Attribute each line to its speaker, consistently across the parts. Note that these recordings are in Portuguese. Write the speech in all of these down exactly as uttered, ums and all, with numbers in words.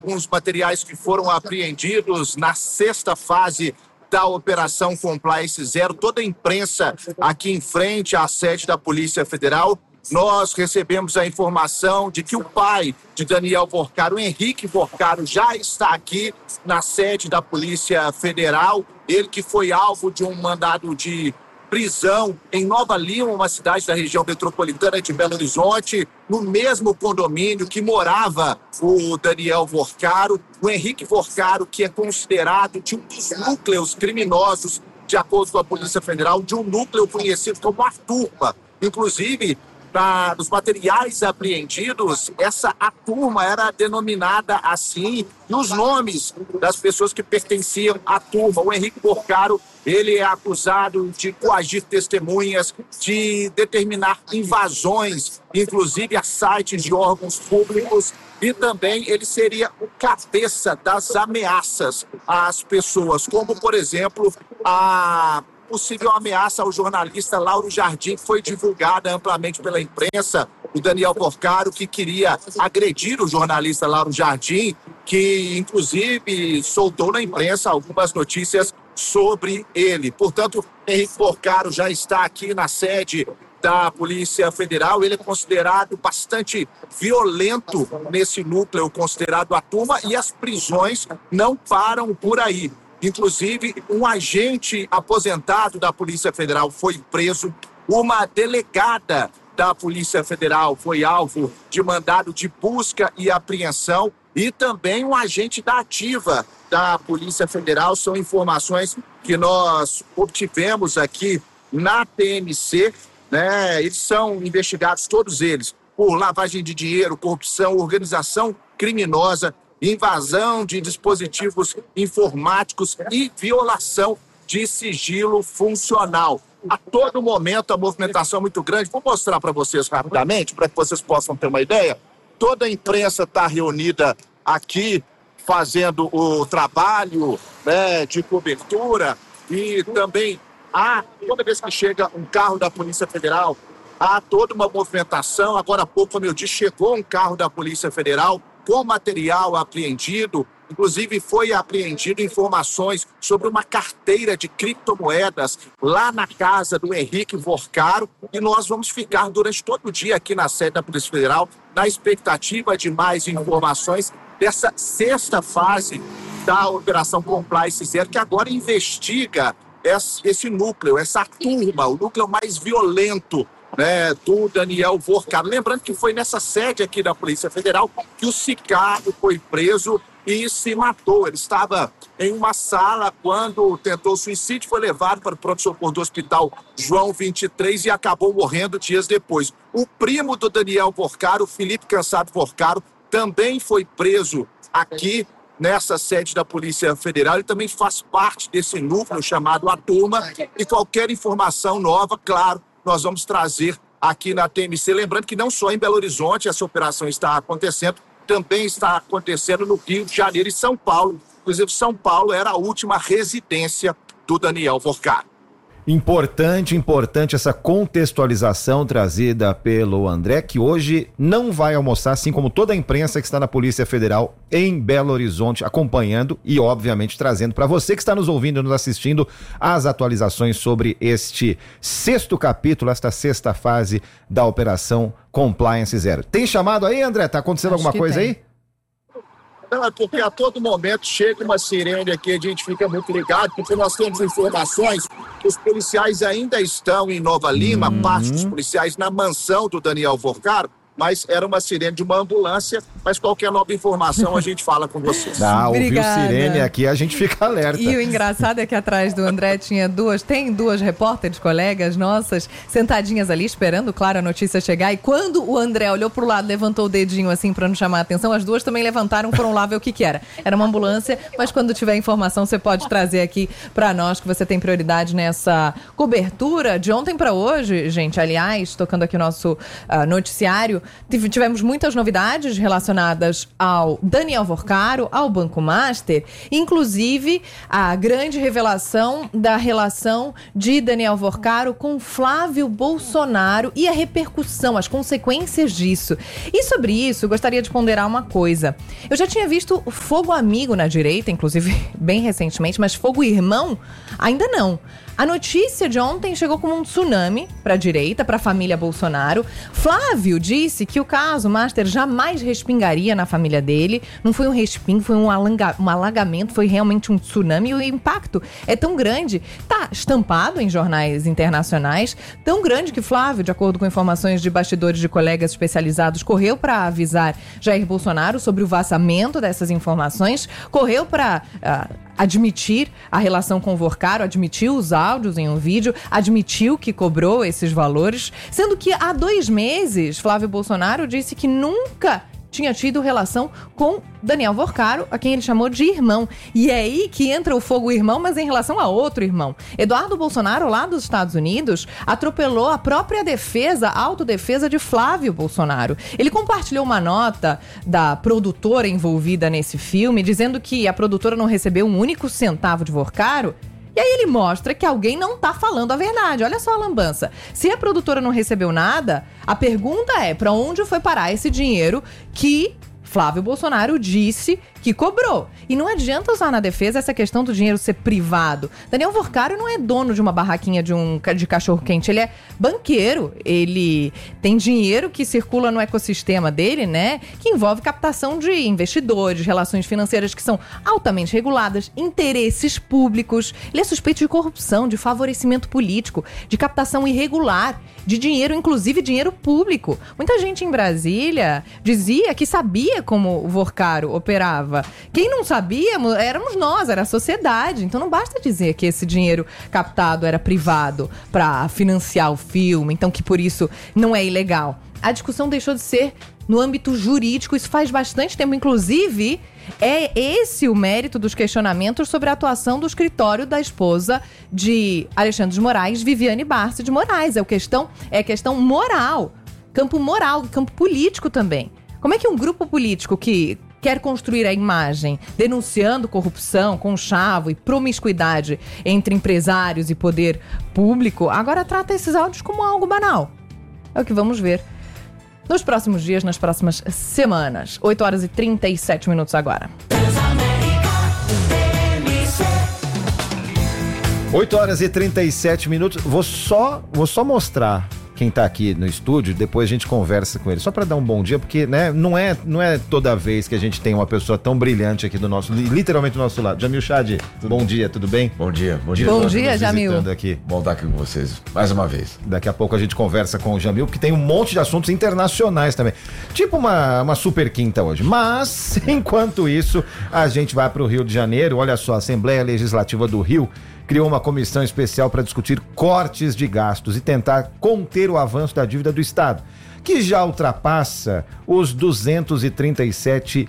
Speaker 1: alguns materiais que foram apreendidos na sexta fase da Operação Compliance Zero. Toda a imprensa aqui em frente à sede da Polícia Federal. Nós recebemos a informação de que o pai de Daniel Porcaro, o Henrique Porcaro, já está aqui na sede da Polícia Federal. Ele que foi alvo de um mandado de prisão em Nova Lima, uma cidade da região metropolitana de Belo Horizonte, no mesmo condomínio que morava o Daniel Porcaro. O Henrique Porcaro, que é considerado de um dos núcleos criminosos, de acordo com a Polícia Federal, de um núcleo conhecido como a turma. Inclusive, Na, nos materiais apreendidos, essa a turma era denominada assim, e os nomes das pessoas que pertenciam à turma. O Henrique Porcaro, ele é acusado de coagir testemunhas, de determinar invasões, inclusive a sites de órgãos públicos, e também ele seria o cabeça das ameaças às pessoas, como, por exemplo, a possível ameaça ao jornalista Lauro Jardim, que foi divulgada amplamente pela imprensa. O Daniel Porcaro, que queria agredir o jornalista Lauro Jardim, que inclusive soltou na imprensa algumas notícias sobre ele. Portanto, Henrique Porcaro já está aqui na sede da Polícia Federal. Ele é considerado bastante violento nesse núcleo considerado a turma, e as prisões não param por aí. Inclusive, um agente aposentado da Polícia Federal foi preso, uma delegada da Polícia Federal foi alvo de mandado de busca e apreensão, e também um agente da ativa da Polícia Federal. São informações que nós obtivemos aqui na T M C, né? Eles são investigados, todos eles, por lavagem de dinheiro, corrupção, organização criminosa, invasão de dispositivos informáticos e violação de sigilo funcional. A todo momento a movimentação é muito grande. Vou mostrar para vocês rapidamente, para que vocês possam ter uma ideia. Toda a imprensa está reunida aqui, fazendo o trabalho, né, de cobertura, e também há, toda vez que chega um carro da Polícia Federal, há toda uma movimentação. Agora há pouco, como eu disse, chegou um carro da Polícia Federal com material apreendido. Inclusive foi apreendido informações sobre uma carteira de criptomoedas lá na casa do Henrique Porcaro, e nós vamos ficar durante todo o dia aqui na sede da Polícia Federal na expectativa de mais informações dessa sexta fase da Operação Compliance Zero, que agora investiga esse núcleo, essa turma, o núcleo mais violento, né, do Daniel Porcaro. Lembrando que foi nessa sede aqui da Polícia Federal que o sicário foi preso e se matou. Ele estava em uma sala quando tentou suicídio, foi levado para o pronto-socorro do Hospital João vinte e três e acabou morrendo dias depois. O primo do Daniel Porcaro, Felipe Cansado Porcaro, também foi preso aqui nessa sede da Polícia Federal. Ele também faz parte desse núcleo chamado A Turma, e qualquer informação nova, claro, nós vamos trazer aqui na T M C. Lembrando que não só em Belo Horizonte essa operação está acontecendo, também está acontecendo no Rio de Janeiro e São Paulo. Inclusive, São Paulo era a última residência do Daniel Porcaro.
Speaker 2: Importante, importante essa contextualização trazida pelo André, que hoje não vai almoçar, assim como toda a imprensa que está na Polícia Federal em Belo Horizonte, acompanhando e, obviamente, trazendo para você que está nos ouvindo e nos assistindo as atualizações sobre este sexto capítulo, esta sexta fase da Operação Compliance Zero. Tem chamado aí, André? Tá acontecendo Acho alguma coisa tem. aí?
Speaker 1: Não, é porque a todo momento chega uma sirene aqui, a gente fica muito ligado, porque nós temos informações que os policiais ainda estão em Nova Lima, uhum. parte dos policiais na mansão do Daniel Porcaro, mas era uma sirene de uma ambulância, mas qualquer nova informação a gente fala com vocês.
Speaker 2: Ah, ouviu sirene aqui, a gente fica alerta.
Speaker 3: E o engraçado é que atrás do André tinha duas, tem duas repórteres, colegas nossas, sentadinhas ali, esperando, claro, a notícia chegar, e quando o André olhou pro lado, levantou o dedinho assim pra não chamar a atenção, as duas também levantaram, foram lá ver o que que era. Era uma ambulância, mas quando tiver informação, você pode trazer aqui pra nós, que você tem prioridade nessa cobertura de ontem pra hoje, gente, aliás, tocando aqui o nosso uh, noticiário, tivemos muitas novidades relacionadas relacionadas ao Daniel Vorcaro, ao Banco Master, inclusive a grande revelação da relação de Daniel Vorcaro com Flávio Bolsonaro e a repercussão, as consequências disso. E sobre isso, eu gostaria de ponderar uma coisa. Eu já tinha visto fogo amigo na direita, inclusive bem recentemente, mas fogo irmão ainda não. A notícia de ontem chegou como um tsunami para a direita, para a família Bolsonaro. Flávio disse que o caso Master jamais respingaria na família dele. Não foi um respingo, foi um, alanga, um alagamento, foi realmente um tsunami. E o impacto é tão grande, tá estampado em jornais internacionais, tão grande que Flávio, de acordo com informações de bastidores de colegas especializados, correu para avisar Jair Bolsonaro sobre o vazamento dessas informações, correu para Uh, admitir a relação com o Vorcaro, admitiu os áudios em um vídeo, admitiu que cobrou esses valores, sendo que há dois meses Flávio Bolsonaro disse que nunca tinha tido relação com Daniel Vorcaro, a quem ele chamou de irmão. E é aí que entra o fogo irmão, mas em relação a outro irmão. Eduardo Bolsonaro, lá dos Estados Unidos, atropelou a própria defesa, a autodefesa de Flávio Bolsonaro. Ele compartilhou uma nota da produtora envolvida nesse filme, dizendo que a produtora não recebeu um único centavo de Vorcaro. E aí ele mostra que alguém não tá falando a verdade. Olha só a lambança. Se a produtora não recebeu nada, a pergunta é para onde foi parar esse dinheiro que Flávio Bolsonaro disse que cobrou. E não adianta usar na defesa essa questão do dinheiro ser privado. Daniel Vorcaro não é dono de uma barraquinha de, um, de cachorro-quente, ele é banqueiro. Ele tem dinheiro que circula no ecossistema dele, né? Que envolve captação de investidores, relações financeiras que são altamente reguladas, interesses públicos. Ele é suspeito de corrupção, de favorecimento político, de captação irregular, de dinheiro, inclusive dinheiro público. Muita gente em Brasília dizia que sabia como o Vorcaro operava. Quem não sabia éramos nós, era a sociedade. Então não basta dizer que esse dinheiro captado era privado para financiar o filme, então que por isso não é ilegal. A discussão deixou de ser no âmbito jurídico, isso faz bastante tempo. Inclusive, é esse o mérito dos questionamentos sobre a atuação do escritório da esposa de Alexandre de Moraes, Viviane Barsi de Moraes. É, questão, é questão moral, campo moral, campo político também. Como é que um grupo político que quer construir a imagem denunciando corrupção, conchavo e promiscuidade entre empresários e poder público, agora trata esses áudios como algo banal? É o que vamos ver nos próximos dias, nas próximas semanas. oito horas e trinta e sete minutos agora.
Speaker 2: oito horas e trinta e sete minutos. Vou só, vou só mostrar quem tá aqui no estúdio, depois a gente conversa com ele, só para dar um bom dia, porque, né, não é, não é toda vez que a gente tem uma pessoa tão brilhante aqui do nosso, literalmente do nosso lado. Jamil Chad, bom dia, tudo bem?
Speaker 4: Bom dia, bom dia.
Speaker 3: Bom dia, Jamil.
Speaker 2: Aqui.
Speaker 4: Bom estar aqui com vocês, mais uma vez.
Speaker 2: Daqui a pouco a gente conversa com o Jamil, porque tem um monte de assuntos internacionais também. Tipo uma, uma super quinta hoje. Mas, enquanto isso, a gente vai para o Rio de Janeiro. Olha só, a Assembleia Legislativa do Rio criou uma comissão especial para discutir cortes de gastos e tentar conter o avanço da dívida do Estado, que já ultrapassa os duzentos e trinta e sete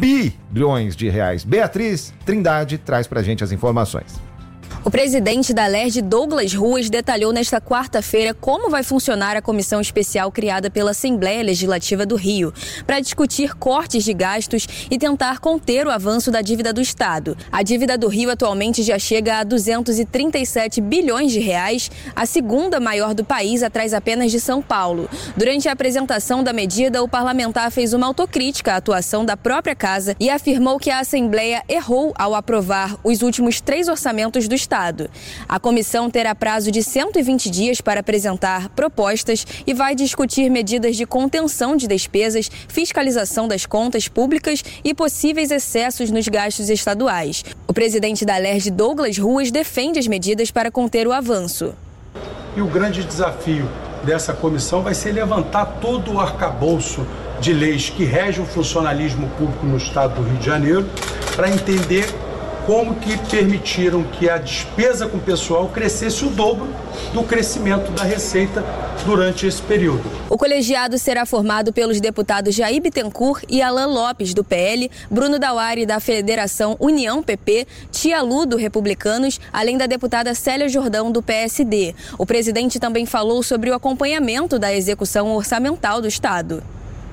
Speaker 2: bilhões de reais. Beatriz Trindade traz pra gente as informações.
Speaker 5: O presidente da Alerj, Douglas Ruas, detalhou nesta quarta-feira como vai funcionar a comissão especial criada pela Assembleia Legislativa do Rio para discutir cortes de gastos e tentar conter o avanço da dívida do Estado. A dívida do Rio atualmente já chega a duzentos e trinta e sete bilhões de reais, a segunda maior do país, atrás apenas de São Paulo. Durante a apresentação da medida, o parlamentar fez uma autocrítica à atuação da própria casa e afirmou que a Assembleia errou ao aprovar os últimos três orçamentos do Estado. A comissão terá prazo de cento e vinte dias para apresentar propostas e vai discutir medidas de contenção de despesas, fiscalização das contas públicas e possíveis excessos nos gastos estaduais. O presidente da Alerj, Douglas Ruas, defende as medidas para conter o avanço.
Speaker 6: E o grande desafio dessa comissão vai ser levantar todo o arcabouço de leis que regem o funcionalismo público no estado do Rio de Janeiro para entender como que permitiram que a despesa com o pessoal crescesse o dobro do crescimento da receita durante esse período.
Speaker 5: O colegiado será formado pelos deputados Jair Bittencourt e Alan Lopes, do P L, Bruno Dauari, da Federação União P P, Tia Lu, do Republicanos, além da deputada Célia Jordão, do P S D. O presidente também falou sobre o acompanhamento da execução orçamental do Estado.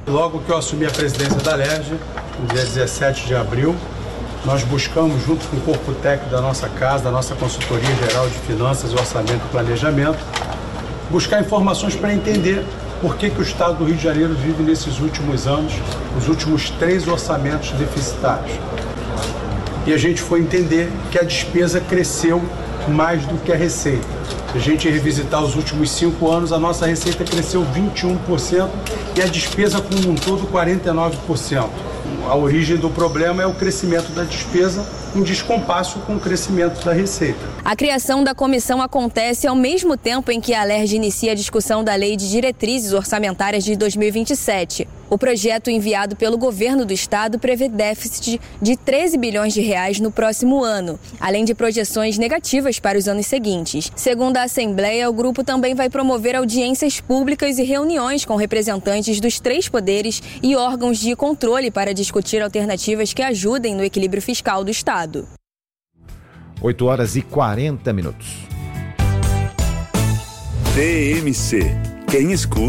Speaker 6: Logo que eu assumi a presidência da Alerj, no dia dezessete de abril, nós buscamos, junto com o corpo técnico da nossa casa, da nossa Consultoria Geral de Finanças, Orçamento e Planejamento, buscar informações para entender por que, que o Estado do Rio de Janeiro vive nesses últimos anos, os últimos três orçamentos deficitários. E a gente foi entender que a despesa cresceu mais do que a receita. Se a gente revisitar os últimos cinco anos, a nossa receita cresceu vinte e um por cento e a despesa como um todo quarenta e nove por cento. A origem do problema é o crescimento da despesa em descompasso com o crescimento da receita.
Speaker 5: A criação da comissão acontece ao mesmo tempo em que a Alerj inicia a discussão da Lei de Diretrizes Orçamentárias de dois mil e vinte e sete. O projeto enviado pelo governo do estado prevê déficit de treze bilhões de reais no próximo ano, além de projeções negativas para os anos seguintes. Segundo a Assembleia, o grupo também vai promover audiências públicas e reuniões com representantes dos três poderes e órgãos de controle para discutir alternativas que ajudem no equilíbrio fiscal do estado.
Speaker 2: oito horas e quarenta minutos.
Speaker 7: T M C. Quem escuta